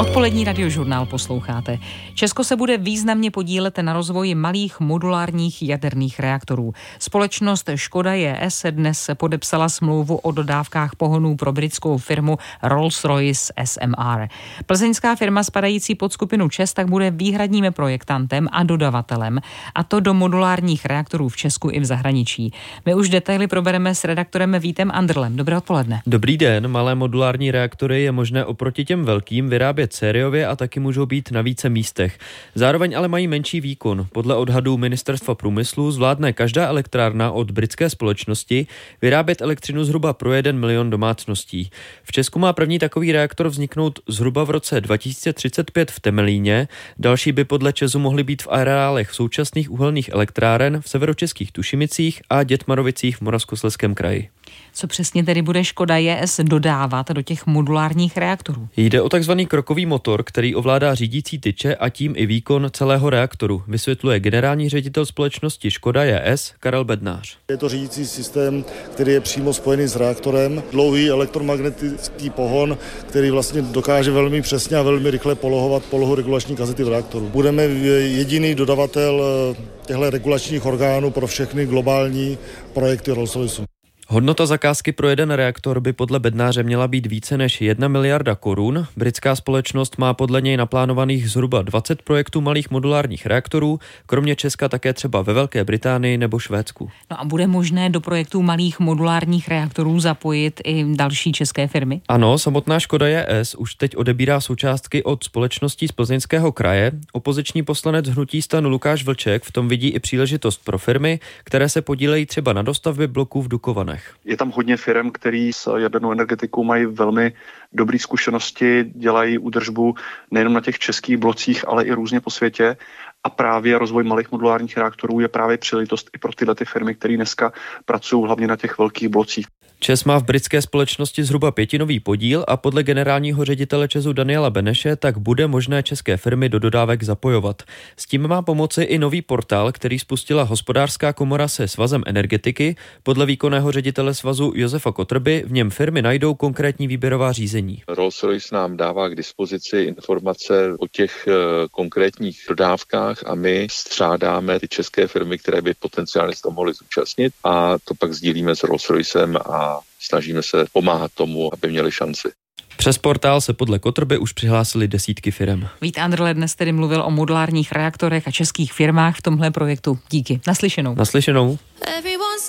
Odpolední radiožurnál posloucháte. Česko se bude významně podílet na rozvoji malých modulárních jaderných reaktorů. Společnost Škoda JS dnes podepsala smlouvu o dodávkách pohonů pro britskou firmu Rolls-Royce SMR. Plzeňská firma spadající pod skupinu ČEZ tak bude výhradním projektantem a dodavatelem, a to do modulárních reaktorů v Česku i v zahraničí. My už detaily probereme s redaktorem Vítem Andrlem. Dobré odpoledne. Dobrý den, malé modulární reaktory je možné oproti těm velkým vyrábět sériově a taky můžou být na více místech. Zároveň ale mají menší výkon. Podle odhadů Ministerstva průmyslu zvládne každá elektrárna od britské společnosti vyrábět elektřinu zhruba pro 1 milion domácností. V Česku má první takový reaktor vzniknout zhruba v roce 2035 v Temelíně. Další by podle ČEZu mohly být v areálech současných uhelných elektráren v severočeských Tušimicích a Dětmarovicích v Moravskoslezském kraji. Co přesně tedy bude Škoda JS dodávat do těch modulárních reaktorů? Jde o takzvaný krokový motor, který ovládá řídící tyče a tím i výkon celého reaktoru, vysvětluje generální ředitel společnosti Škoda JS Karel Bednář. Je to řídící systém, který je přímo spojený s reaktorem. Dlouhý elektromagnetický pohon, který vlastně dokáže velmi přesně a velmi rychle polohovat polohu regulační kazety v reaktoru. Budeme jediný dodavatel těchto regulačních orgánů pro všechny globální projekty Rolls-Royce. Hodnota zakázky pro jeden reaktor by podle Bednáře měla být více než 1 miliarda korun. Britská společnost má podle něj naplánovaných zhruba 20 projektů malých modulárních reaktorů, kromě Česka také třeba ve Velké Británii nebo Švédsku. No a bude možné do projektů malých modulárních reaktorů zapojit i další české firmy? Ano, samotná Škoda JS už teď odebírá součástky od společností z Plzeňského kraje. Opoziční poslanec hnutí STAN Lukáš Vlček v tom vidí i příležitost pro firmy, které se podílejí třeba na dostavbě bloků v Dukovanech. Je tam hodně firm, který s jadernou energetikou mají velmi dobré zkušenosti, dělají údržbu nejenom na těch českých blocích, ale i různě po světě. A právě rozvoj malých modulárních reaktorů je právě příležitost i pro tyhle firmy, které dneska pracují hlavně na těch velkých blocích. ČEZ má v britské společnosti zhruba 5% podíl a podle generálního ředitele ČEZu Daniela Beneše tak bude možné české firmy do dodávek zapojovat. S tím má pomoci i nový portál, který spustila Hospodářská komora se Svazem energetiky. Podle výkonného ředitele svazu Josefa Kotrby v něm firmy najdou konkrétní výběrová řízení. Rolls-Royce nám dává k dispozici informace o těch konkrétních dodávkách a my střádáme ty české firmy, které by potenciálně z toho mohly zúčastnit, a to pak sdílíme s Rolls-Roycem a snažíme se pomáhat tomu, aby měli šanci. Přes portál se podle Kotrby už přihlásili desítky firem. Vít Andrle dnes tedy mluvil o modulárních reaktorech a českých firmách v tomhle projektu. Díky. Naslyšenou. Naslyšenou.